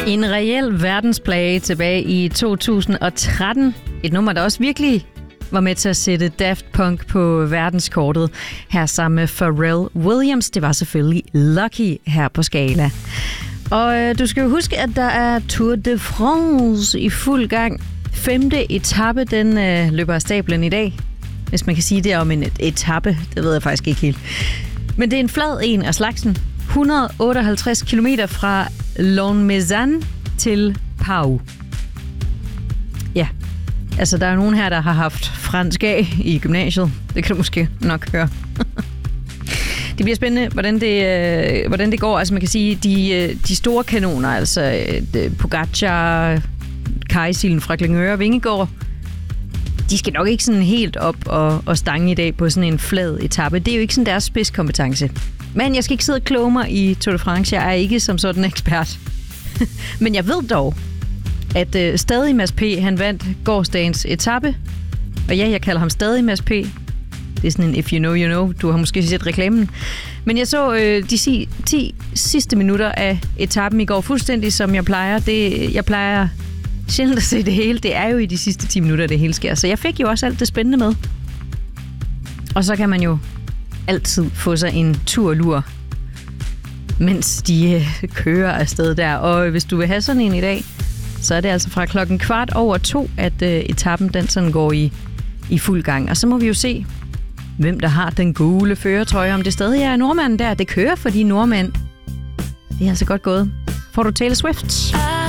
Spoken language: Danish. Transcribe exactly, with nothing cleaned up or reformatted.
En reel verdensplage tilbage i to tusind og tretten. Et nummer, der også virkelig var med til at sætte Daft Punk på verdenskortet. Her sammen med Pharrell Williams. Det var selvfølgelig Lucky her på Skala. Og øh, du skal jo huske, at der er Tour de France i fuld gang. Femte etape, den øh, løber af stablen i dag. Hvis man kan sige det om en etape, det ved jeg faktisk ikke helt. Men det er en flad en af slagsen. et hundrede og otteoghalvtreds kilometer fra Lannemezan til Pau. Ja, altså der er nogen her, der har haft fransk af i gymnasiet. Det kan du måske nok høre. Det bliver spændende, hvordan det, øh, hvordan det går. Altså man kan sige, de, de store kanoner, altså øh, Pogacar, Kajsilen fra Klingøre og Vingegaard, de skal nok ikke sådan helt op og, og stange i dag på sådan en flad etape. Det er jo ikke sådan deres spidskompetence. Men jeg skal ikke sidde og kloge mig i Tour de France. Jeg er ikke som sådan ekspert. Men jeg ved dog, at øh, stadig Mads P. han vandt gårsdagens etape. Og ja, jeg kalder ham stadig Mads P. Det er sådan en if you know, you know. Du har måske set reklamen. Men jeg så øh, de ti sidste minutter af etappen i går fuldstændig, som jeg plejer. Det, jeg plejer sjældent at se det hele. Det er jo i de sidste ti minutter, det hele sker. Så jeg fik jo også alt det spændende med. Og så kan man jo altid få sig en turlur, mens de øh, kører afsted der. Og hvis du vil have sådan en i dag, så er det altså fra klokken kvart over to, at øh, etappen den sådan går i, i fuld gang. Og så må vi jo se, hvem der har den gule førertrøje. Om det stadig er nordmanden der. Det kører for de nordmænd. Det er altså godt gået. Får du Taylor Swift?